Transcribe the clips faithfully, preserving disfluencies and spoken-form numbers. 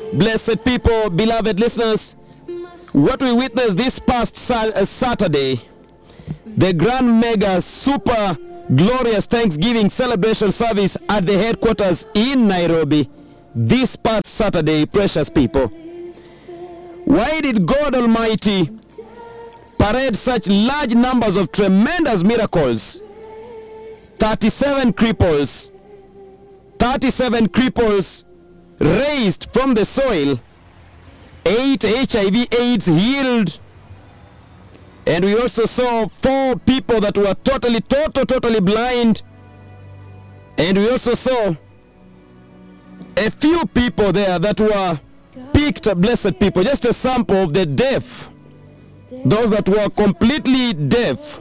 Blessed people, beloved listeners, what we witnessed this past sa- uh, Saturday, the grand mega super glorious Thanksgiving celebration service at the headquarters in Nairobi, this past Saturday, precious people. Why did God Almighty parade such large numbers of tremendous miracles? thirty-seven cripples, thirty-seven cripples raised from the soil, eight H I V AIDS healed, and we also saw four people that were totally, total, totally blind, and we also saw a few people there that were picked, blessed people, just a sample of the deaf, those that were completely deaf.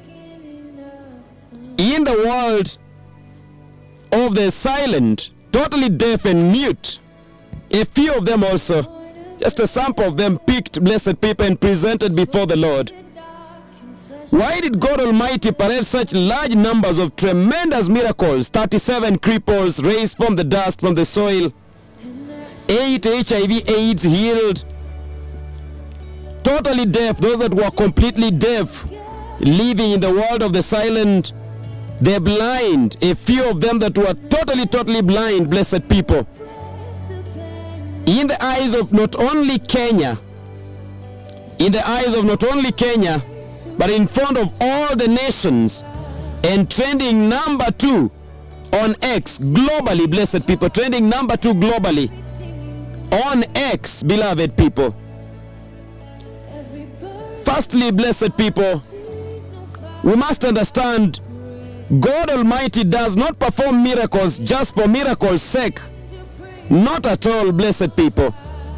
In the world of the silent, totally deaf and mute, a few of them also, just a sample of them picked, blessed people, and presented before the Lord. Why did God Almighty parade such large numbers of tremendous miracles? thirty-seven cripples raised from the dust, from the soil, eight H I V AIDS healed, totally deaf, those that were completely deaf, living in the world of the silent, the blind, a few of them that were totally, totally blind, blessed people. In the eyes of not only Kenya, in the eyes of not only Kenya, but in front of all the nations, and trending number two on X globally, blessed people, trending number two globally on X, beloved people. Firstly, blessed people, we must understand God Almighty does not perform miracles just for miracles' sake. Not at all, blessed people.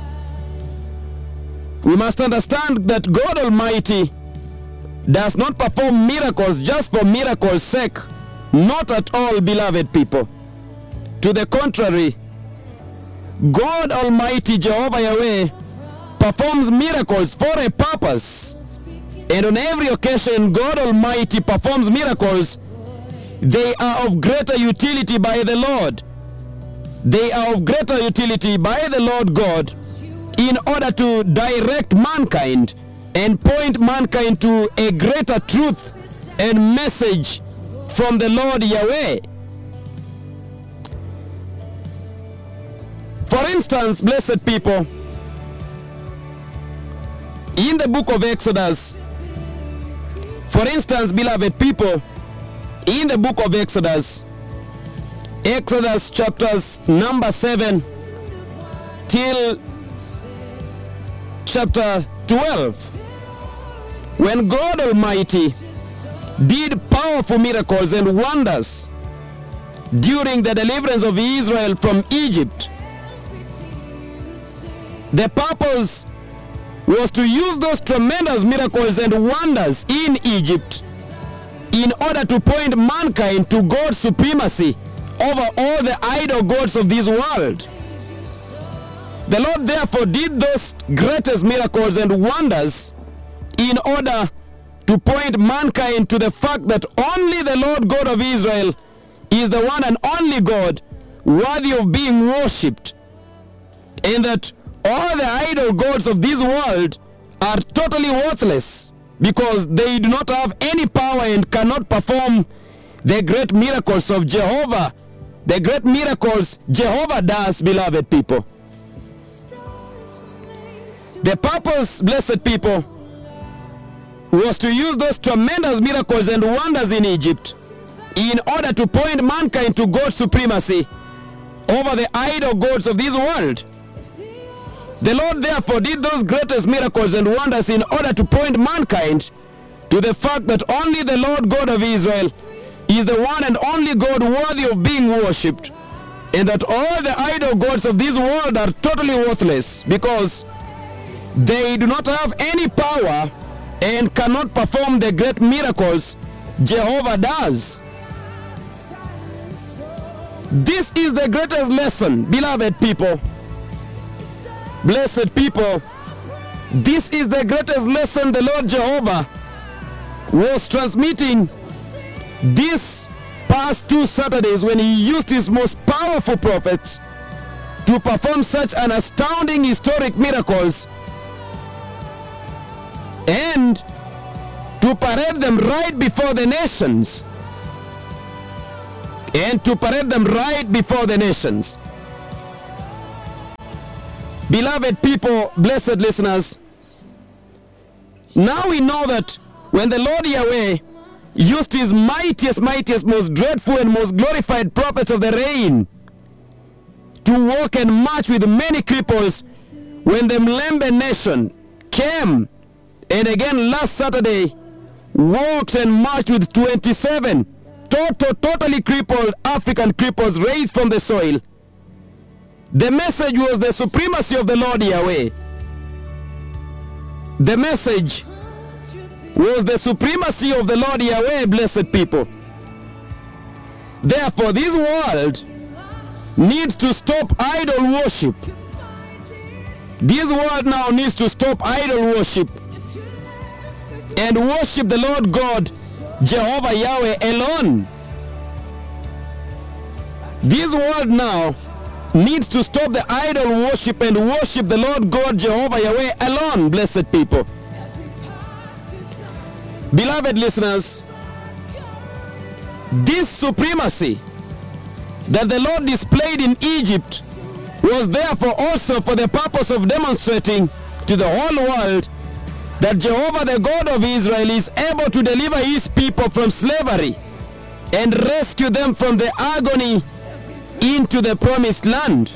We must understand that God Almighty does not perform miracles just for miracles' sake. Not at all, beloved people. To the contrary, God Almighty Jehovah Yahweh performs miracles for a purpose. And on every occasion God Almighty performs miracles, they are of greater utility by the Lord. They are of greater utility by the Lord God in order to direct mankind and point mankind to a greater truth and message from the Lord Yahweh. For instance, blessed people, in the book of Exodus, for instance, beloved people, in the book of Exodus, Exodus chapters number seven till chapter twelve, when God Almighty did powerful miracles and wonders during the deliverance of Israel from Egypt, the purpose was to use those tremendous miracles and wonders in Egypt in order to point mankind to God's supremacy over all the idol gods of this world. The Lord therefore did those greatest miracles and wonders in order to point mankind to the fact that only the Lord God of Israel is the one and only God worthy of being worshipped, and that all the idol gods of this world are totally worthless because they do not have any power and cannot perform the great miracles of Jehovah. The great miracles Jehovah does, beloved people. The purpose, blessed people, was to use those tremendous miracles and wonders in Egypt in order to point mankind to God's supremacy over the idol gods of this world. The Lord therefore did those greatest miracles and wonders in order to point mankind to the fact that only the Lord God of Israel is the one and only God worthy of being worshipped, and that all the idol gods of this world are totally worthless because they do not have any power and cannot perform the great miracles Jehovah does. This is the greatest lesson, beloved people. Blessed people, this is the greatest lesson the Lord Jehovah was transmitting these past two Saturdays when he used his most powerful prophets to to perform such an astounding historic miracles and to parade them right before the nations. And to parade them right before the nations. Beloved people, blessed listeners, now we know that when the Lord Yahweh used his mightiest, mightiest, most dreadful and most glorified prophets of the reign to walk and march with many cripples, when the Mlembe nation came and again last Saturday walked and marched with twenty-seven total, totally crippled African cripples raised from the soil. The message was the supremacy of the Lord Yahweh. The message was the supremacy of the Lord Yahweh, blessed people. Therefore, this world needs to stop idol worship. This world now needs to stop idol worship and worship the Lord God, Jehovah Yahweh alone. This world now needs to stop the idol worship and worship the Lord God, Jehovah Yahweh alone, blessed people. Beloved listeners, this supremacy that the Lord displayed in Egypt was therefore also for the purpose of demonstrating to the whole world that Jehovah, the God of Israel, is able to deliver his people from slavery and rescue them from the agony into the promised land.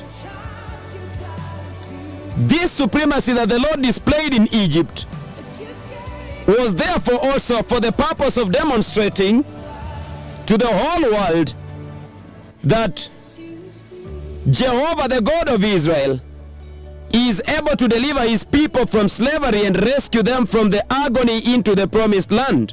This supremacy that the Lord displayed in Egypt was therefore also for the purpose of demonstrating to the whole world that Jehovah, the God of Israel, is able to deliver his people from slavery and rescue them from the agony into the promised land.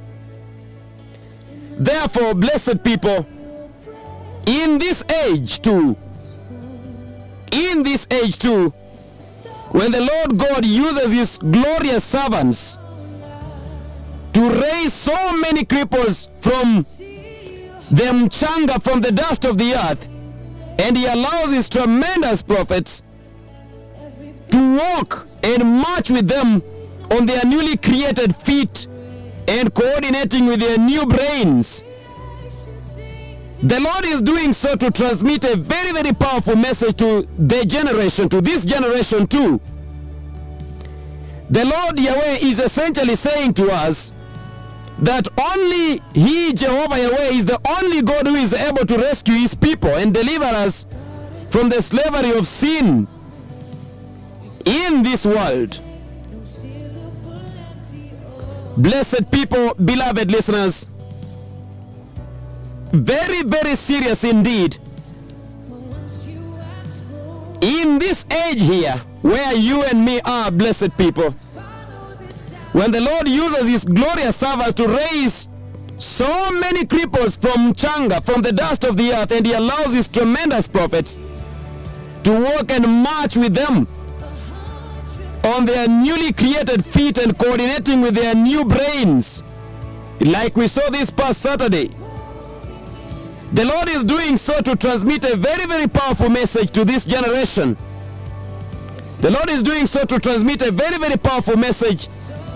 Therefore, blessed people, in this age too, in this age too, when the Lord God uses his glorious servants to raise so many cripples from the mchanga, from the dust of the earth, and he allows his tremendous prophets to walk and march with them on their newly created feet and coordinating with their new brains. The Lord is doing so to transmit a very, very powerful message to the generation, to this generation too. The Lord Yahweh is essentially saying to us that only he, Jehovah Yahweh, is the only God who is able to rescue his people and deliver us from the slavery of sin in this world. Blessed people, beloved listeners, very, very serious indeed. In this age here, where you and me are, blessed people, when the Lord uses his glorious servants to raise so many cripples from Changa, from the dust of the earth, and he allows his tremendous prophets to walk and march with them on their newly created feet and coordinating with their new brains, like we saw this past Saturday. The Lord is doing so to transmit a very, very powerful message to this generation. The Lord is doing so to transmit a very, very powerful message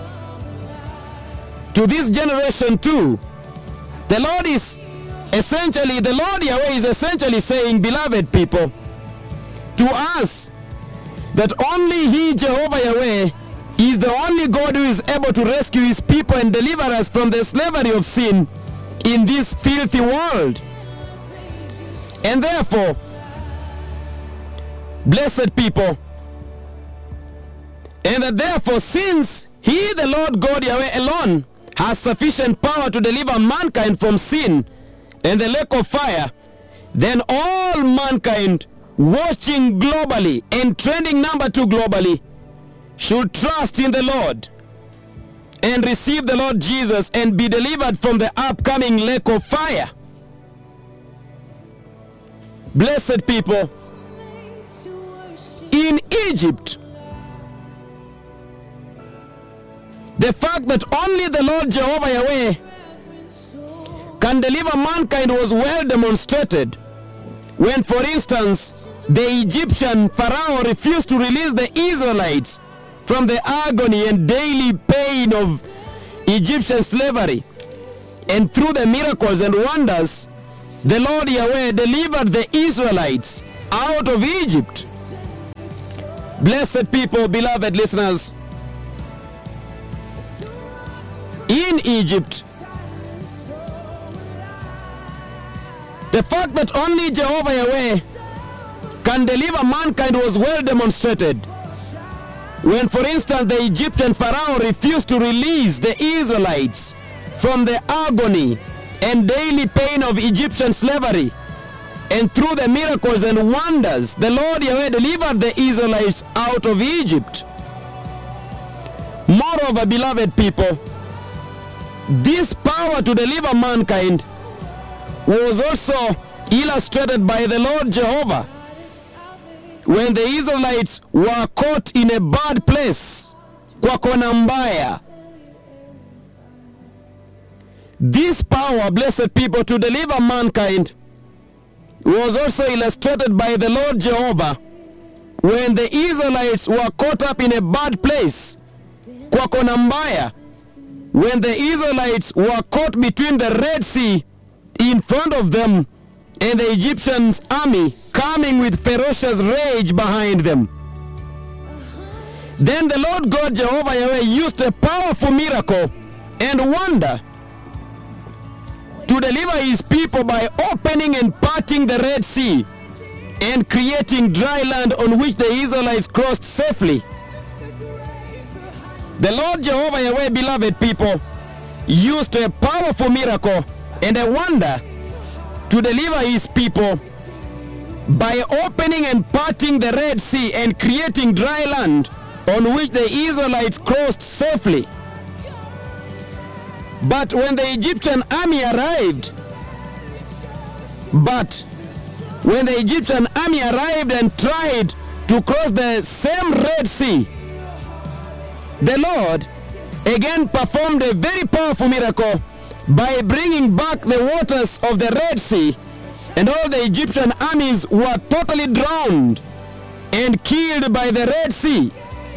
to this generation too. The Lord is essentially, the Lord Yahweh is essentially saying, beloved people, to us, that only he, Jehovah Yahweh, is the only God who is able to rescue his people and deliver us from the slavery of sin in this filthy world. And therefore, blessed people, and that therefore, since he, the Lord God Yahweh alone, has sufficient power to deliver mankind from sin and the lake of fire, then all mankind watching globally and trending number two globally should trust in the Lord and receive the Lord Jesus and be delivered from the upcoming lake of fire. Blessed people, in Egypt, the fact that only the Lord Jehovah Yahweh can deliver mankind was well demonstrated when, for instance, the Egyptian Pharaoh refused to release the Israelites from the agony and daily pain of Egyptian slavery. And through the miracles and wonders, the Lord Yahweh delivered the Israelites out of Egypt. Blessed people, beloved listeners, in Egypt, the fact that only Jehovah Yahweh can deliver mankind was well demonstrated when, for instance, the Egyptian Pharaoh refused to release the Israelites from the agony and daily pain of Egyptian slavery. And through the miracles and wonders, the Lord Yahweh delivered the Israelites out of Egypt. Moreover, beloved people, this power to deliver mankind was also illustrated by the Lord Jehovah when the Israelites were caught in a bad place, kwa kona mbaya. This power, blessed people, to deliver mankind was also illustrated by the Lord Jehovah when the Israelites were caught up in a bad place, kwa kona mbaya, when the Israelites were caught between the Red Sea in front of them and the Egyptians' army coming with ferocious rage behind them. Then the Lord God Jehovah Yahweh used a powerful miracle and wonder to deliver his people by opening and parting the Red Sea and creating dry land on which the Israelites crossed safely. The Lord Jehovah Yahweh, beloved people, used a powerful miracle and a wonder to deliver his people by opening and parting the Red Sea and creating dry land on which the Israelites crossed safely. But when the Egyptian army arrived, but when the Egyptian army arrived and tried to cross the same Red Sea, the Lord again performed a very powerful miracle by bringing back the waters of the Red Sea, and all the Egyptian armies were totally drowned and killed by the Red Sea.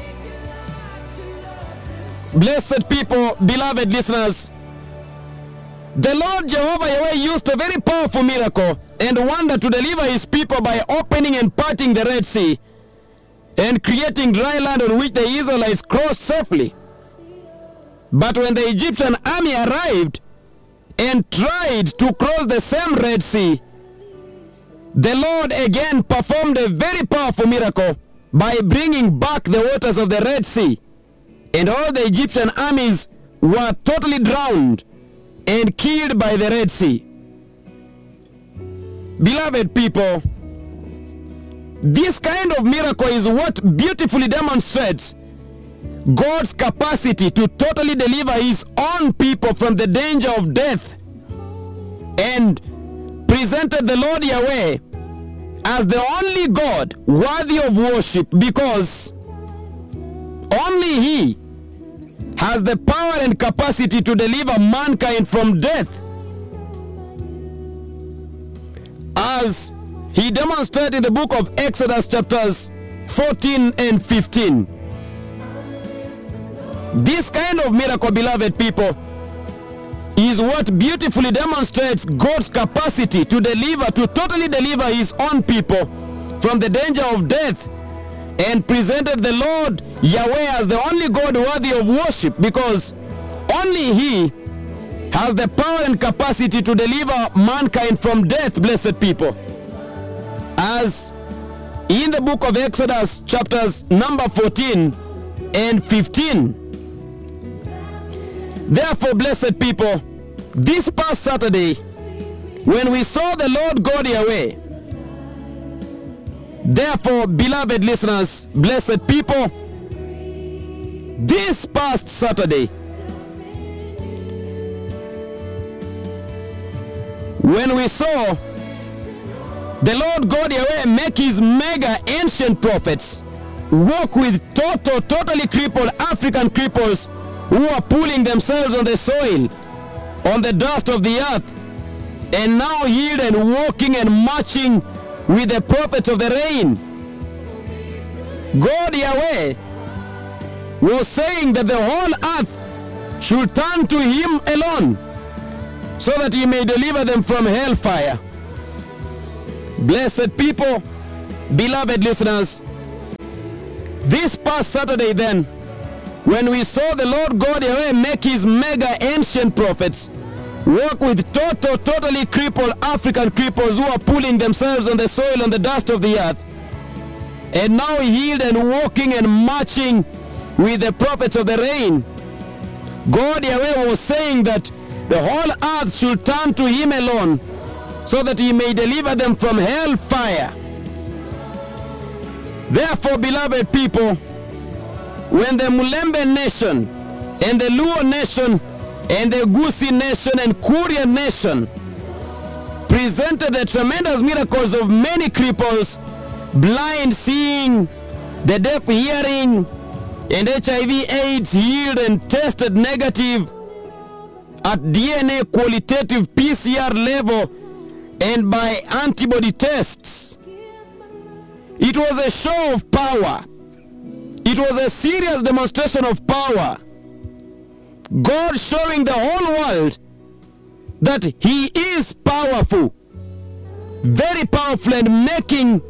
Blessed people, beloved listeners, the Lord Jehovah Yahweh used a very powerful miracle and wonder to deliver his people by opening and parting the Red Sea and creating dry land on which the Israelites crossed safely. But when the Egyptian army arrived and tried to cross the same Red Sea, the Lord again performed a very powerful miracle by bringing back the waters of the Red Sea, and all the Egyptian armies were totally drowned and killed by the Red Sea. Beloved people, this kind of miracle is what beautifully demonstrates God's capacity to totally deliver his own people from the danger of death, and presented the Lord Yahweh as the only God worthy of worship, because only he has the power and capacity to deliver mankind from death, as he demonstrated in the book of Exodus chapters fourteen and fifteen. This kind of miracle, beloved people, is what beautifully demonstrates God's capacity to deliver, to totally deliver his own people from the danger of death, and presented the Lord Yahweh as the only God worthy of worship, because only he has the power and capacity to deliver mankind from death, blessed people. As in the book of Exodus chapters number fourteen and fifteen. Therefore, blessed people, this past Saturday, when we saw the Lord God Yahweh, therefore, beloved listeners, blessed people, this past Saturday, when we saw the Lord God Yahweh make his mega ancient prophets walk with total, totally crippled African cripples who are pulling themselves on the soil, on the dust of the earth, and now healed and walking and marching with the prophets of the rain. God Yahweh was saying that the whole earth should turn to him alone, so that he may deliver them from hellfire. Blessed people, beloved listeners, this past Saturday then, when we saw the Lord God Yahweh make his mega ancient prophets work with total, totally crippled African cripples who are pulling themselves on the soil and the dust of the earth, and now healed and walking and marching with the prophets of the rain, God Yahweh was saying that the whole earth should turn to him alone, so that he may deliver them from hellfire. Therefore, beloved people, when the Mulembe nation and the Luo nation and the Gusi nation and Kuria nation presented the tremendous miracles of many cripples, blind seeing, the deaf hearing, and H I V AIDS healed and tested negative at D N A qualitative P C R level and by antibody tests, it was a show of power. It was a serious demonstration of power. God showing the whole world that he is powerful, very powerful, and making,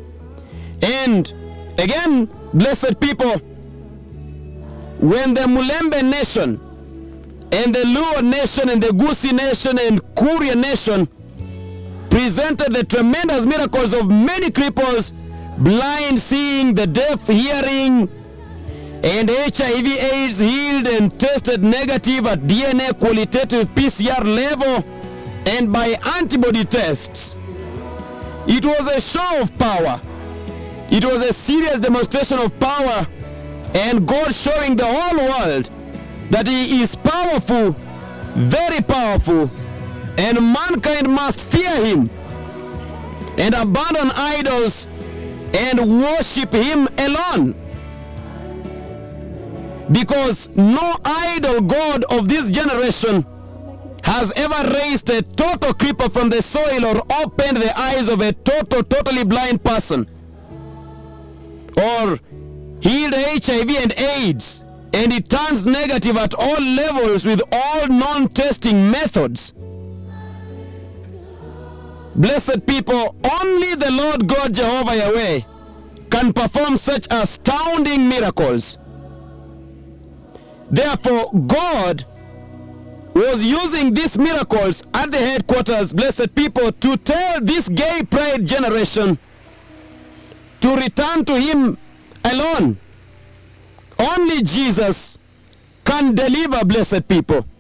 and again, blessed people, when the Mulembe nation and the Luo nation and the Gusi nation and Kuria nation presented the tremendous miracles of many cripples, blind seeing, the deaf hearing, and H I V AIDS healed and tested negative at D N A qualitative P C R level and by antibody tests. It was a show of power. It was a serious demonstration of power, and God showing the whole world that he is powerful, very powerful, and mankind must fear him and abandon idols and worship him alone, because no idol god of this generation has ever raised a total cripple from the soil or opened the eyes of a total, totally blind person, or healed H I V and AIDS, and it turns negative at all levels with all non-testing methods. Blessed people, only the Lord God Jehovah Yahweh can perform such astounding miracles. Therefore, God was using these miracles at the headquarters, blessed people, to tell this gay pride generation to return to him alone. Only Jesus can deliver, blessed people.